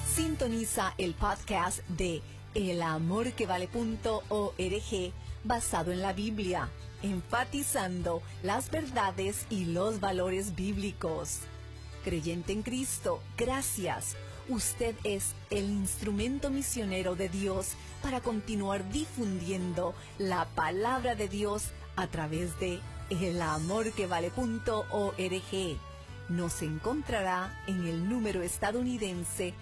Sintoniza el podcast de elamorquevale.org basado en la Biblia, enfatizando las verdades y los valores bíblicos. Creyente en Cristo, gracias. Usted es el instrumento misionero de Dios para continuar difundiendo la palabra de Dios a través de elamorquevale.org. Nos encontrará en el número estadounidense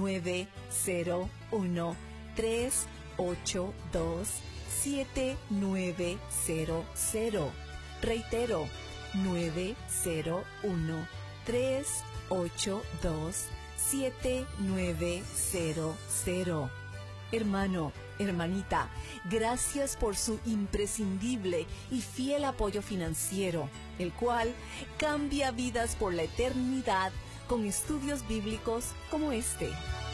901-382-7900. Reitero, 901-382-7900. Hermano, hermanita, gracias por su imprescindible y fiel apoyo financiero, el cual cambia vidas por la eternidad con estudios bíblicos como este.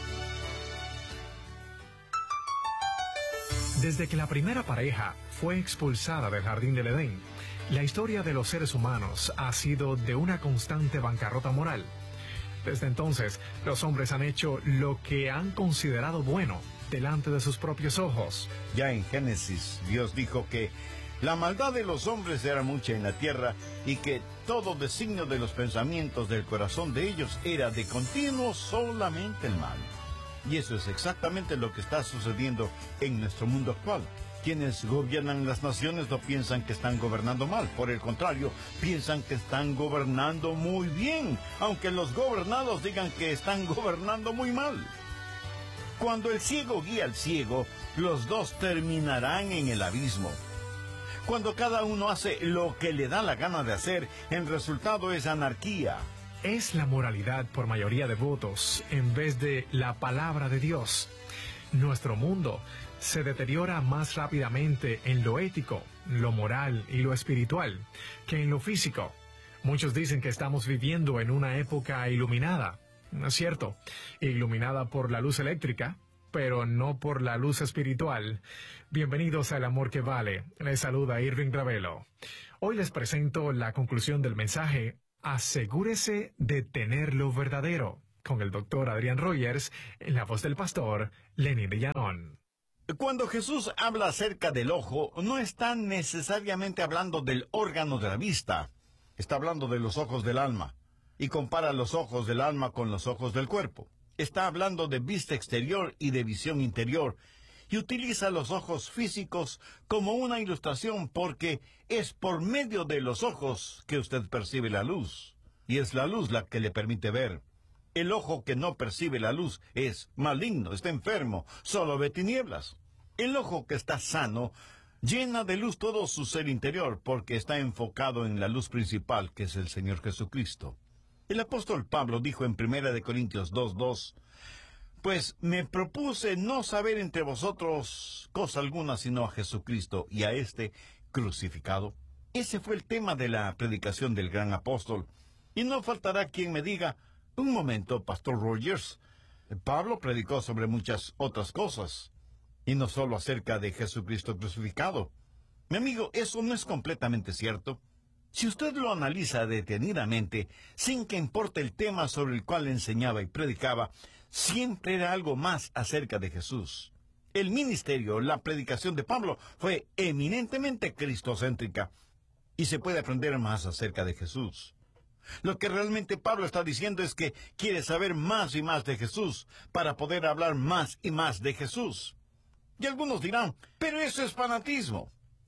Desde que la primera pareja fue expulsada del jardín del Edén, la historia de los seres humanos ha sido de una constante bancarrota moral. Desde entonces, los hombres han hecho lo que han considerado bueno delante de sus propios ojos. Ya en Génesis, Dios dijo que la maldad de los hombres era mucha en la tierra y que todo designio de los pensamientos del corazón de ellos era de continuo solamente el mal. Y eso es exactamente lo que está sucediendo en nuestro mundo actual. Quienes gobiernan las naciones no piensan que están gobernando mal, por el contrario, piensan que están gobernando muy bien, aunque los gobernados digan que están gobernando muy mal. Cuando el ciego guía al ciego, los dos terminarán en el abismo. Cuando cada uno hace lo que le da la gana de hacer, el resultado es anarquía. Es la moralidad por mayoría de votos en vez de la palabra de Dios. Nuestro mundo se deteriora más rápidamente en lo ético, lo moral y lo espiritual que en lo físico. Muchos dicen que estamos viviendo en una época iluminada. No es cierto, iluminada por la luz eléctrica, pero no por la luz espiritual. Bienvenidos al Amor que Vale. Les saluda Irving Ravelo. Hoy les presento la conclusión del mensaje Asegúrese de tener lo verdadero, con el doctor Adrián Rogers, en la voz del pastor Lenny de Llanón. Cuando Jesús habla acerca del ojo, no está necesariamente hablando del órgano de la vista. Está hablando de los ojos del alma. Y compara los ojos del alma con los ojos del cuerpo. Está hablando de vista exterior y de visión interior. Y utiliza los ojos físicos como una ilustración porque es por medio de los ojos que usted percibe la luz. Y es la luz la que le permite ver. El ojo que no percibe la luz es maligno, está enfermo, solo ve tinieblas. El ojo que está sano llena de luz todo su ser interior porque está enfocado en la luz principal que es el Señor Jesucristo. El apóstol Pablo dijo en 1 Corintios 2:2, pues me propuse no saber entre vosotros cosa alguna sino a Jesucristo y a este crucificado. Ese fue el tema de la predicación del gran apóstol. Y no faltará quien me diga, un momento, Pastor Rogers, Pablo predicó sobre muchas otras cosas, y no solo acerca de Jesucristo crucificado. Mi amigo, eso no es completamente cierto. Si usted lo analiza detenidamente, sin que importe el tema sobre el cual enseñaba y predicaba, siempre era algo más acerca de Jesús. El ministerio, la predicación de Pablo, fue eminentemente cristocéntrica, y se puede aprender más acerca de Jesús. Lo que realmente Pablo está diciendo es que quiere saber más y más de Jesús, para poder hablar más y más de Jesús. Y algunos dirán, pero eso es fanatismo.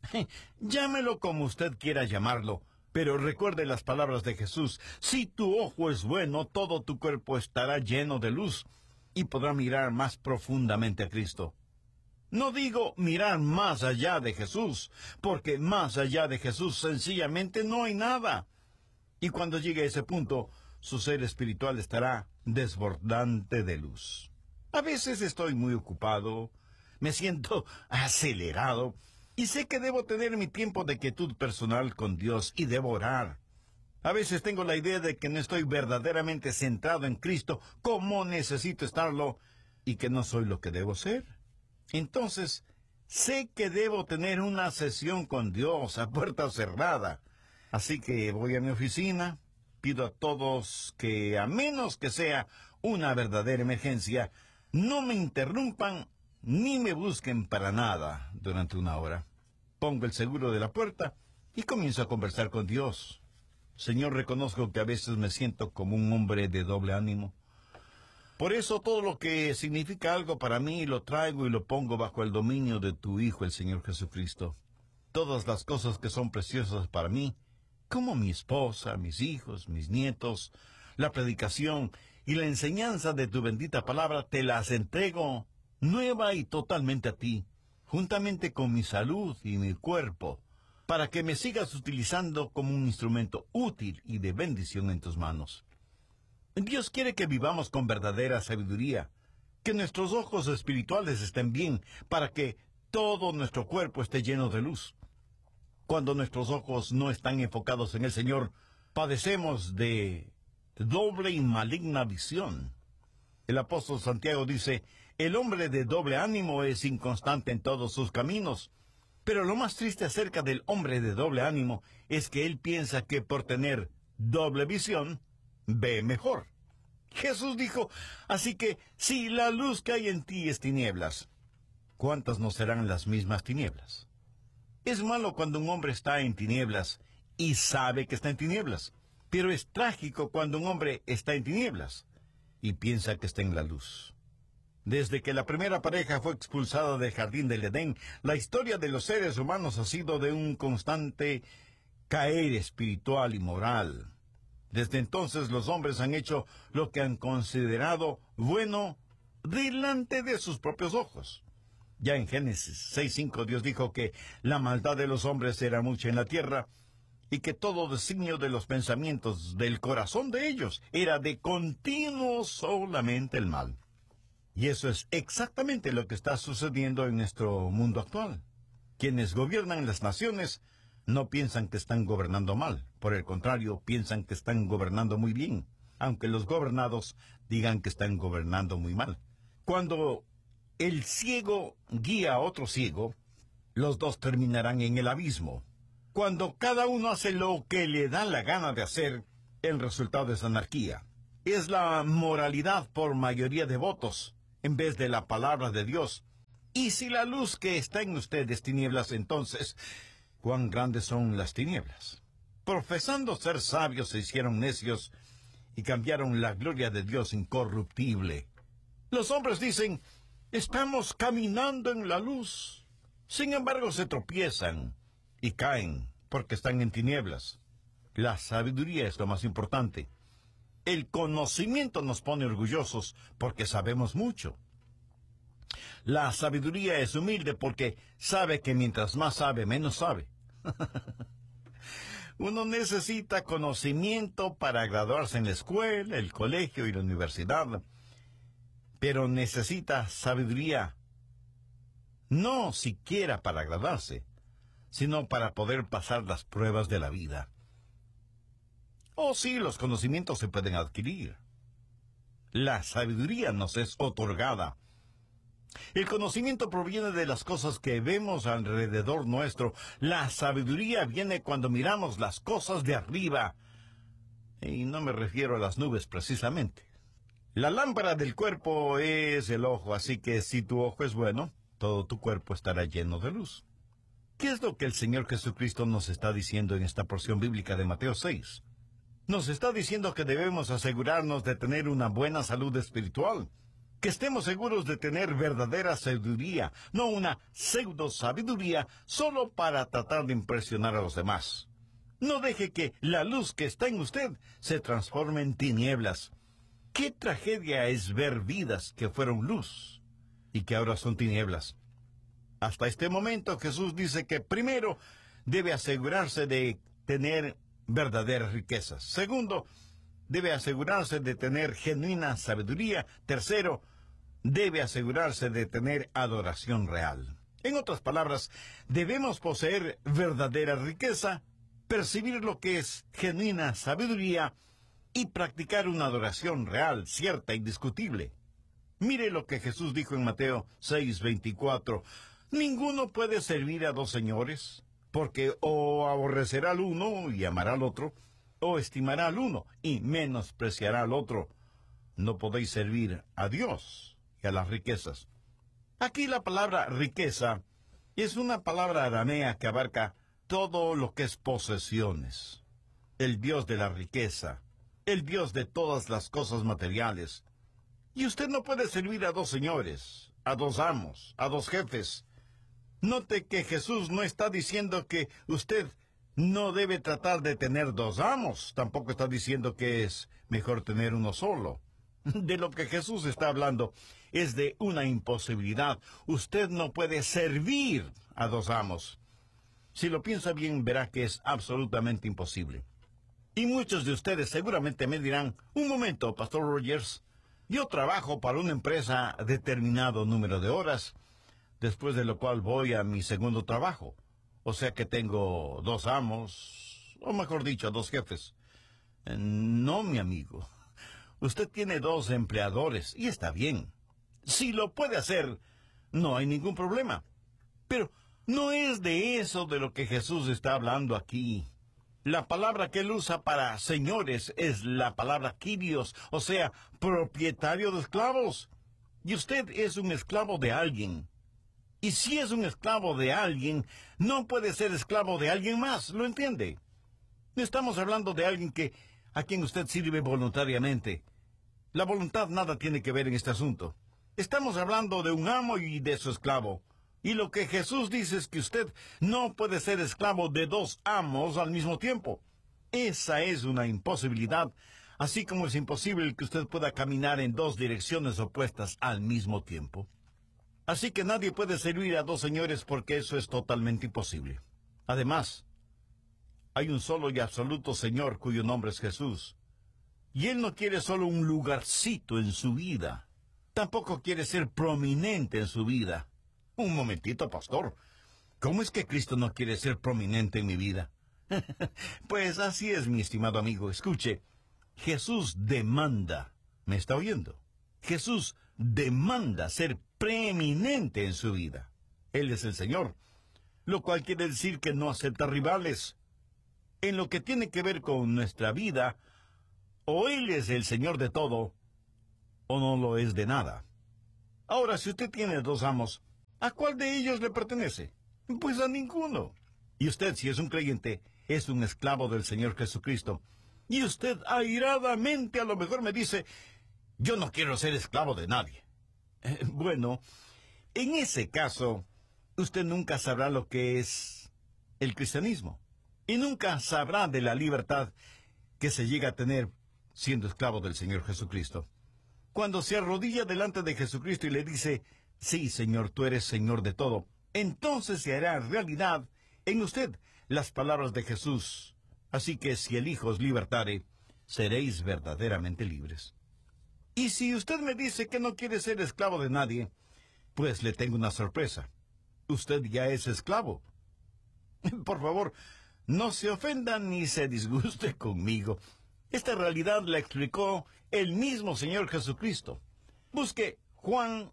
Llámelo como usted quiera llamarlo. Pero recuerde las palabras de Jesús, si tu ojo es bueno, todo tu cuerpo estará lleno de luz y podrá mirar más profundamente a Cristo. No digo mirar más allá de Jesús, porque más allá de Jesús sencillamente no hay nada. Y cuando llegue a ese punto, su ser espiritual estará desbordante de luz. A veces estoy muy ocupado, me siento acelerado, y sé que debo tener mi tiempo de quietud personal con Dios y debo orar. A veces tengo la idea de que no estoy verdaderamente centrado en Cristo como necesito estarlo y que no soy lo que debo ser. Entonces, sé que debo tener una sesión con Dios a puerta cerrada. Así que voy a mi oficina, pido a todos que, a menos que sea una verdadera emergencia, no me interrumpan ni me busquen para nada durante una hora. Pongo el seguro de la puerta y comienzo a conversar con Dios. Señor, reconozco que a veces me siento como un hombre de doble ánimo. Por eso todo lo que significa algo para mí lo traigo y lo pongo bajo el dominio de tu Hijo, el Señor Jesucristo. Todas las cosas que son preciosas para mí, como mi esposa, mis hijos, mis nietos, la predicación y la enseñanza de tu bendita palabra, te las entrego nueva y totalmente a ti, juntamente con mi salud y mi cuerpo, para que me sigas utilizando como un instrumento útil y de bendición en tus manos. Dios quiere que vivamos con verdadera sabiduría, que nuestros ojos espirituales estén bien, para que todo nuestro cuerpo esté lleno de luz. Cuando nuestros ojos no están enfocados en el Señor, padecemos de doble y maligna visión. El apóstol Santiago dice, el hombre de doble ánimo es inconstante en todos sus caminos. Pero lo más triste acerca del hombre de doble ánimo es que él piensa que por tener doble visión, ve mejor. Jesús dijo, así que si la luz que hay en ti es tinieblas, ¿cuántas no serán las mismas tinieblas? Es malo cuando un hombre está en tinieblas y sabe que está en tinieblas, pero es trágico cuando un hombre está en tinieblas y piensa que está en la luz. Desde que la primera pareja fue expulsada del jardín del Edén, la historia de los seres humanos ha sido de un constante caer espiritual y moral. Desde entonces los hombres han hecho lo que han considerado bueno delante de sus propios ojos. Ya en Génesis 6:5 Dios dijo que la maldad de los hombres era mucha en la tierra y que todo designio de los pensamientos del corazón de ellos era de continuo solamente el mal. Y eso es exactamente lo que está sucediendo en nuestro mundo actual. Quienes gobiernan las naciones no piensan que están gobernando mal. Por el contrario, piensan que están gobernando muy bien, aunque los gobernados digan que están gobernando muy mal. Cuando el ciego guía a otro ciego, los dos terminarán en el abismo. Cuando cada uno hace lo que le da la gana de hacer, el resultado es anarquía. Es la moralidad por mayoría de votos, en vez de la palabra de Dios. Y si la luz que está en usted es tinieblas, entonces, ¿cuán grandes son las tinieblas? Profesando ser sabios se hicieron necios y cambiaron la gloria de Dios incorruptible. Los hombres dicen, estamos caminando en la luz. Sin embargo, se tropiezan y caen porque están en tinieblas. La sabiduría es lo más importante. El conocimiento nos pone orgullosos porque sabemos mucho. La sabiduría es humilde porque sabe que mientras más sabe, menos sabe. Uno necesita conocimiento para graduarse en la escuela, el colegio y la universidad, pero necesita sabiduría no siquiera para graduarse, sino para poder pasar las pruebas de la vida. Oh, sí, los conocimientos se pueden adquirir. La sabiduría nos es otorgada. El conocimiento proviene de las cosas que vemos alrededor nuestro. La sabiduría viene cuando miramos las cosas de arriba. Y no me refiero a las nubes precisamente. La lámpara del cuerpo es el ojo, así que si tu ojo es bueno, todo tu cuerpo estará lleno de luz. ¿Qué es lo que el Señor Jesucristo nos está diciendo en esta porción bíblica de Mateo 6? Nos está diciendo que debemos asegurarnos de tener una buena salud espiritual, que estemos seguros de tener verdadera sabiduría, no una pseudo sabiduría solo para tratar de impresionar a los demás. No deje que la luz que está en usted se transforme en tinieblas. ¡Qué tragedia es ver vidas que fueron luz y que ahora son tinieblas! Hasta este momento Jesús dice que primero debe asegurarse de tener verdaderas riquezas. Segundo, debe asegurarse de tener genuina sabiduría. Tercero, debe asegurarse de tener adoración real. En otras palabras, debemos poseer verdadera riqueza, percibir lo que es genuina sabiduría y practicar una adoración real, cierta e indiscutible. Mire lo que Jesús dijo en Mateo 6:24. Ninguno puede servir a dos señores, porque o aborrecerá al uno y amará al otro, o estimará al uno y menospreciará al otro. no podéis servir a Dios y a las riquezas. Aquí la palabra riqueza es una palabra aramea que abarca todo lo que es posesiones. El Dios de la riqueza, el Dios de todas las cosas materiales. Y usted no puede servir a dos señores, a dos amos, a dos jefes. Note que Jesús no está diciendo que usted no debe tratar de tener dos amos. Tampoco está diciendo que es mejor tener uno solo. De lo que Jesús está hablando es de una imposibilidad. Usted no puede servir a dos amos. Si lo piensa bien, verá que es absolutamente imposible. Y muchos de ustedes seguramente me dirán, un momento, Pastor Rogers, yo trabajo para una empresa determinado número de horas, después de lo cual voy a mi segundo trabajo. O sea que tengo dos amos, o mejor dicho, dos jefes. No, mi amigo. Usted tiene dos empleadores, y está bien. Si lo puede hacer, no hay ningún problema. Pero no es de eso de lo que Jesús está hablando aquí. La palabra que él usa para señores es la palabra kyrios, o sea, propietario de esclavos. Y usted es un esclavo de alguien. Y si es un esclavo de alguien, no puede ser esclavo de alguien más, ¿lo entiende? No estamos hablando de alguien a quien usted sirve voluntariamente. La voluntad nada tiene que ver en este asunto. Estamos hablando de un amo y de su esclavo. Y lo que Jesús dice es que usted no puede ser esclavo de dos amos al mismo tiempo. Esa es una imposibilidad, así como es imposible que usted pueda caminar en dos direcciones opuestas al mismo tiempo. Así que nadie puede servir a dos señores porque eso es totalmente imposible. Además, hay un solo y absoluto Señor cuyo nombre es Jesús. Y Él no quiere solo un lugarcito en su vida. Tampoco quiere ser prominente en su vida. Un momentito, pastor. ¿Cómo es que Cristo no quiere ser prominente en mi vida? Pues así es, mi estimado amigo. Escuche, Jesús demanda. ¿Me está oyendo? Jesús demanda ser preeminente en su vida. Él es el Señor, lo cual quiere decir que no acepta rivales. En lo que tiene que ver con nuestra vida, o Él es el Señor de todo, o no lo es de nada. Ahora, si usted tiene dos amos, ¿a cuál de ellos le pertenece? Pues a ninguno. Y usted, si es un creyente, es un esclavo del Señor Jesucristo. Y usted airadamente a lo mejor me dice, yo no quiero ser esclavo de nadie. Bueno, en ese caso, usted nunca sabrá lo que es el cristianismo. Y nunca sabrá de la libertad que se llega a tener siendo esclavo del Señor Jesucristo. Cuando se arrodilla delante de Jesucristo y le dice, sí, Señor, tú eres Señor de todo, entonces se hará realidad en usted las palabras de Jesús. Así que si el Hijo os libertare, seréis verdaderamente libres. Y si usted me dice que no quiere ser esclavo de nadie, pues le tengo una sorpresa. Usted ya es esclavo. Por favor, no se ofenda ni se disguste conmigo. Esta realidad la explicó el mismo Señor Jesucristo. Busque Juan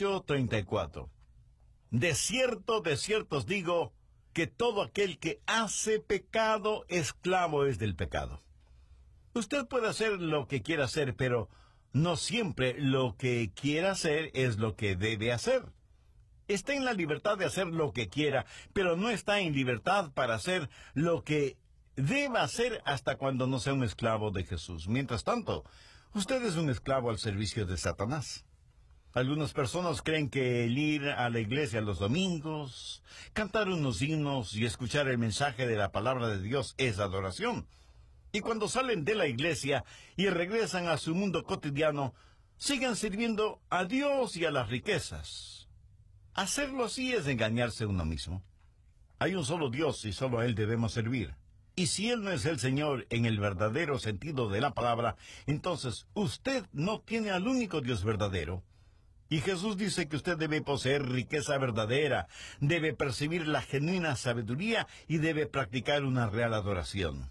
8:34. De cierto os digo, que todo aquel que hace pecado, esclavo es del pecado. Usted puede hacer lo que quiera hacer, pero no siempre lo que quiera hacer es lo que debe hacer. Está en la libertad de hacer lo que quiera, pero no está en libertad para hacer lo que deba hacer hasta cuando no sea un esclavo de Jesús. Mientras tanto, usted es un esclavo al servicio de Satanás. Algunas personas creen que el ir a la iglesia los domingos, cantar unos himnos y escuchar el mensaje de la palabra de Dios es adoración. Y cuando salen de la iglesia y regresan a su mundo cotidiano, siguen sirviendo a Dios y a las riquezas. Hacerlo así es engañarse a uno mismo. Hay un solo Dios y solo a Él debemos servir. Y si Él no es el Señor en el verdadero sentido de la palabra, entonces usted no tiene al único Dios verdadero. Y Jesús dice que usted debe poseer riqueza verdadera, debe percibir la genuina sabiduría y debe practicar una real adoración.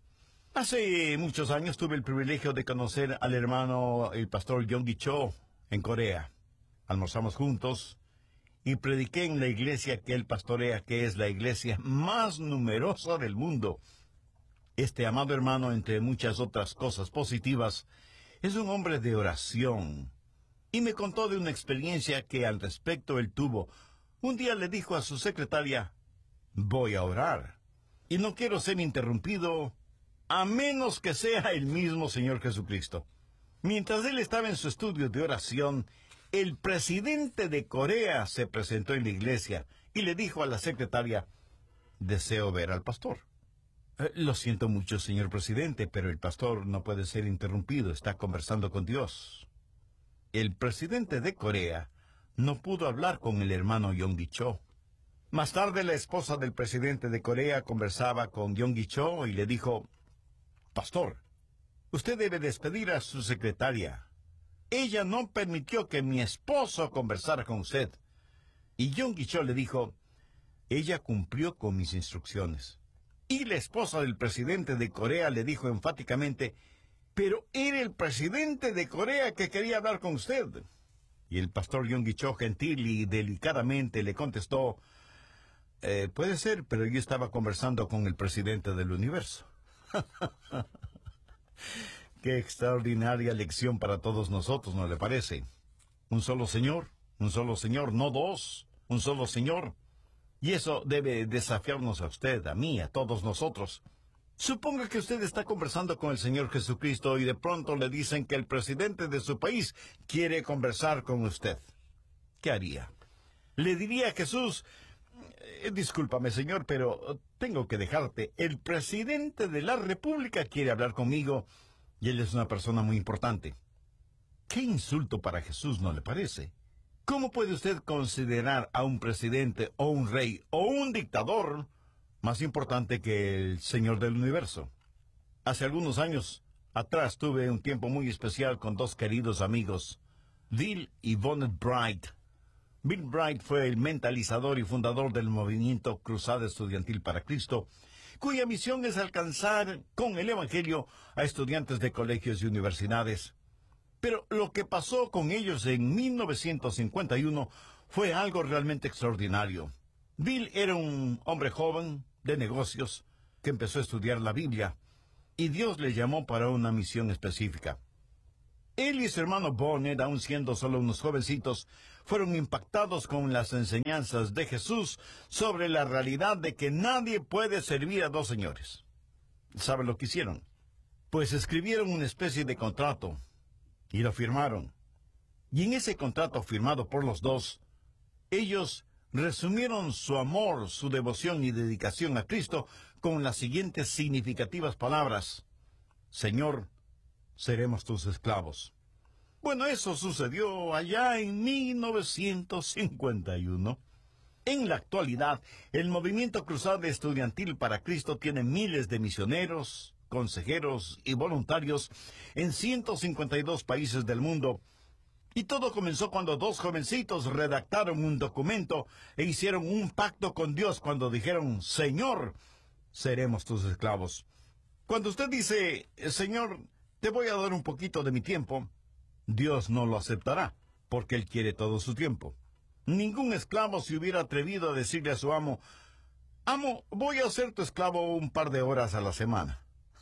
Hace muchos años tuve el privilegio de conocer al hermano, el pastor Yonggi Cho, en Corea. Almorzamos juntos y prediqué en la iglesia que él pastorea, que es la iglesia más numerosa del mundo. Este amado hermano, entre muchas otras cosas positivas, Es un hombre de oración. Y me contó de una experiencia que al respecto él tuvo. Un día le dijo a su secretaria, voy a orar. Y no quiero ser interrumpido, a menos que sea el mismo Señor Jesucristo. Mientras él estaba en su estudio de oración, el presidente de Corea se presentó en la iglesia y le dijo a la secretaria, deseo ver al pastor. Lo siento mucho, señor presidente, pero el pastor no puede ser interrumpido, está conversando con Dios. El presidente de Corea no pudo hablar con el hermano Yonggi-cho. Más tarde, la esposa del presidente de Corea conversaba con Yonggi-cho y le dijo, pastor, usted debe despedir a su secretaria. Ella no permitió que mi esposo conversara con usted. Y Yonggi-cho le dijo, ella cumplió con mis instrucciones. Y la esposa del presidente de Corea le dijo enfáticamente, pero era el presidente de Corea que quería hablar con usted. Y el pastor Yonggi-cho gentil y delicadamente le contestó, puede ser, pero yo estaba conversando con el presidente del universo. Qué extraordinaria lección para todos nosotros, ¿no le parece? Un solo Señor, no dos, un solo Señor. Y eso debe desafiarnos a usted, a mí, a todos nosotros. Suponga que usted está conversando con el Señor Jesucristo y de pronto le dicen que el presidente de su país quiere conversar con usted. ¿Qué haría? Le diría a Jesús, discúlpame, Señor, pero tengo que dejarte. El presidente de la República quiere hablar conmigo y él es una persona muy importante. Qué insulto para Jesús, ¿no le parece? ¿Cómo puede usted considerar a un presidente o un rey o un dictador más importante que el Señor del universo? Hace algunos años atrás tuve un tiempo muy especial con dos queridos amigos, Bill y Bonnet Bright. Bill Bright fue el mentalizador y fundador del movimiento Cruzada Estudiantil para Cristo, cuya misión es alcanzar con el Evangelio a estudiantes de colegios y universidades. Pero lo que pasó con ellos en 1951 fue algo realmente extraordinario. Bill era un hombre joven, de negocios, que empezó a estudiar la Biblia, y Dios le llamó para una misión específica. Él y su hermano Bonnet, aun siendo solo unos jovencitos, fueron impactados con las enseñanzas de Jesús sobre la realidad de que nadie puede servir a dos señores. ¿Sabe lo que hicieron? Pues escribieron una especie de contrato, y lo firmaron. Y en ese contrato firmado por los dos, ellos resumieron su amor, su devoción y dedicación a Cristo con las siguientes significativas palabras. Señor, seremos tus esclavos. Bueno, eso sucedió allá en 1951. En la actualidad, el movimiento Cruzada Estudiantil para Cristo tiene miles de misioneros, consejeros y voluntarios en 152 países del mundo. Y todo comenzó cuando dos jovencitos redactaron un documento e hicieron un pacto con Dios cuando dijeron, Señor, seremos tus esclavos. Cuando usted dice, Señor, te voy a dar un poquito de mi tiempo, Dios no lo aceptará, porque Él quiere todo su tiempo. Ningún esclavo se hubiera atrevido a decirle a su amo, amo, voy a ser tu esclavo un par de horas a la semana.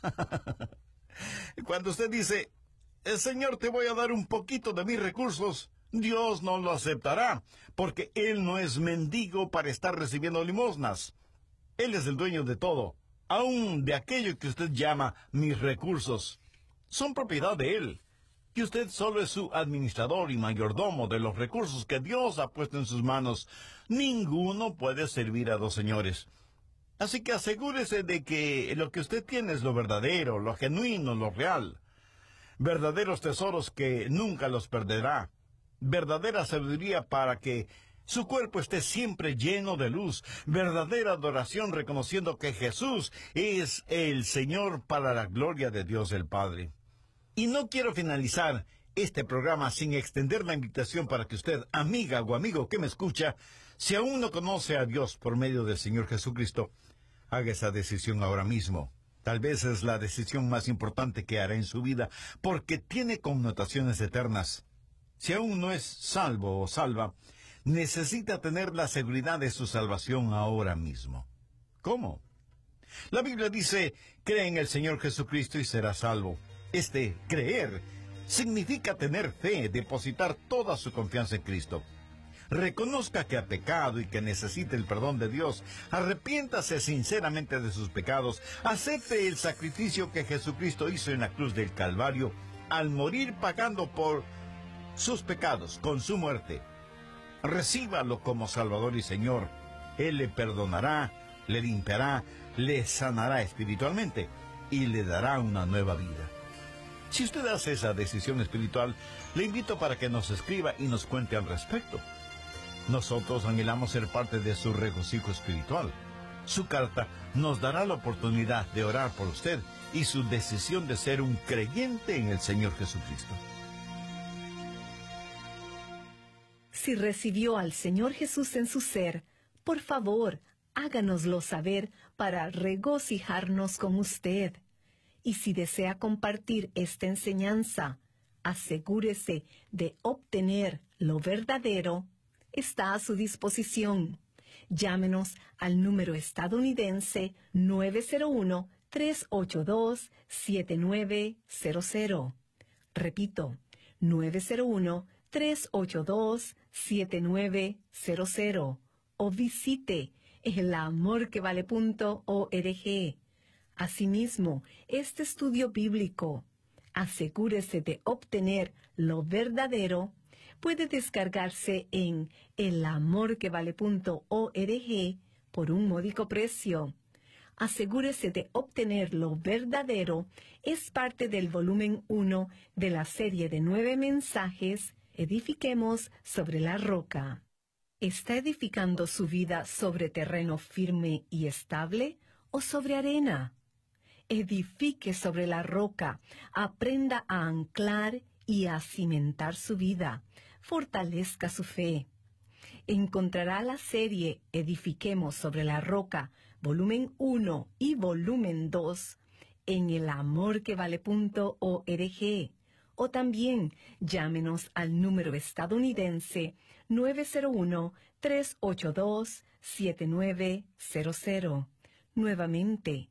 Cuando usted dice, Señor, te voy a dar un poquito de mis recursos, Dios no lo aceptará, porque Él no es mendigo para estar recibiendo limosnas. Él es el dueño de todo, aun de aquello que usted llama mis recursos. Son propiedad de Él, y usted solo es su administrador y mayordomo de los recursos que Dios ha puesto en sus manos. Ninguno puede servir a dos señores. Así que asegúrese de que lo que usted tiene es lo verdadero, lo genuino, lo real. Verdaderos tesoros que nunca los perderá. Verdadera sabiduría para que su cuerpo esté siempre lleno de luz. Verdadera adoración reconociendo que Jesús es el Señor para la gloria de Dios el Padre. Y no quiero finalizar este programa sin extender la invitación para que usted, amiga o amigo que me escucha, si aún no conoce a Dios por medio del Señor Jesucristo, haga esa decisión ahora mismo. Tal vez es la decisión más importante que hará en su vida, porque tiene connotaciones eternas. Si aún no es salvo o salva, necesita tener la seguridad de su salvación ahora mismo. ¿Cómo? La Biblia dice, cree en el Señor Jesucristo y serás salvo. Creer Significa tener fe, depositar toda su confianza en Cristo. Reconozca que ha pecado y que necesita el perdón de Dios. Arrepiéntase sinceramente de sus pecados. Acepte el sacrificio que Jesucristo hizo en la cruz del Calvario al morir pagando por sus pecados con su muerte. Recíbalo como Salvador y Señor. Él le perdonará, le limpiará, le sanará espiritualmente y le dará una nueva vida. Si usted hace esa decisión espiritual, le invito para que nos escriba y nos cuente al respecto. Nosotros anhelamos ser parte de su regocijo espiritual. Su carta nos dará la oportunidad de orar por usted y su decisión de ser un creyente en el Señor Jesucristo. Si recibió al Señor Jesús en su ser, por favor, háganoslo saber para regocijarnos con usted. Y si desea compartir esta enseñanza, asegúrese de obtener lo verdadero. Está a su disposición. Llámenos al número estadounidense 901-382-7900. Repito, 901-382-7900. O visite elamorquevale.org. Asimismo, este estudio bíblico, asegúrese de obtener lo verdadero, puede descargarse en elamorquevale.org por un módico precio. Asegúrese de obtener lo verdadero es parte del volumen 1 de la serie de 9 mensajes Edifiquemos sobre la roca. ¿Está edificando su vida sobre terreno firme y estable o sobre arena? Edifique sobre la roca, aprenda a anclar y a cimentar su vida, fortalezca su fe. Encontrará la serie Edifiquemos sobre la roca, volumen 1 y volumen 2, en elamorquevale.org. O también llámenos al número estadounidense 901-382-7900. Nuevamente,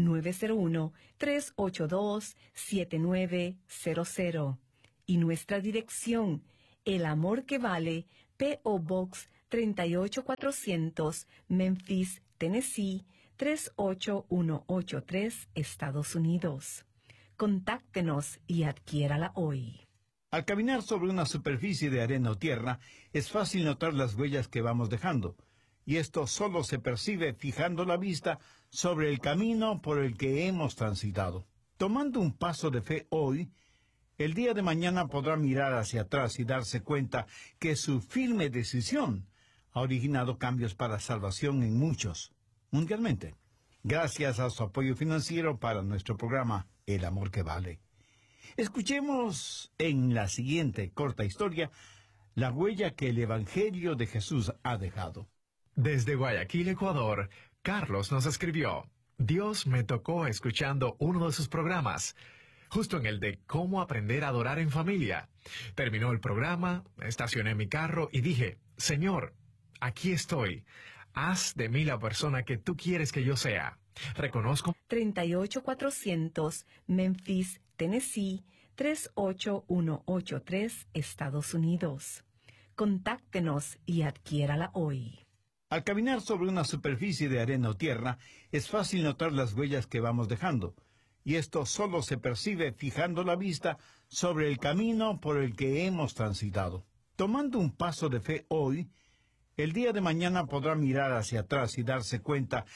901-382-7900. Y nuestra dirección, El Amor que Vale, P.O. Box 38400, Memphis, Tennessee, 38183, Estados Unidos. Contáctenos y adquiérala hoy. Al caminar sobre una superficie de arena o tierra, es fácil notar las huellas que vamos dejando, y esto solo se percibe fijando la vista sobre el camino por el que hemos transitado. Tomando un paso de fe hoy, el día de mañana podrá mirar hacia atrás y darse cuenta que su firme decisión ha originado cambios para salvación en muchos, mundialmente, gracias a su apoyo financiero para nuestro programa El Amor que Vale. Escuchemos en la siguiente corta historia la huella que el Evangelio de Jesús ha dejado. Desde Guayaquil, Ecuador, Carlos nos escribió: Dios me tocó escuchando uno de sus programas, justo en el de cómo aprender a adorar en familia. Terminó el programa, estacioné mi carro y dije: Señor, aquí estoy. Haz de mí la persona que tú quieres que yo sea. Reconozco 38400, Memphis, Tennessee, 38183, Estados Unidos. Contáctenos y adquiérala hoy. Al caminar sobre una superficie de arena o tierra, es fácil notar las huellas que vamos dejando, y esto solo se percibe fijando la vista sobre el camino por el que hemos transitado. Tomando un paso de fe hoy, el día de mañana podrá mirar hacia atrás y darse cuenta